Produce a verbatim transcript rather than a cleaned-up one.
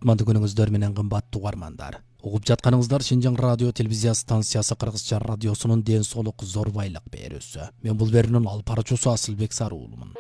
кутманды күнүңүздөр менен кымбаттуу угармандар. Угуп жатканыңыздар Шинжаң радио телевизия станциясы Кыргызча радиосунун ден соолук зор байлык берүүсү. Мен бул берүүнүн алып баруучусу Асылбек Сарыуулумун.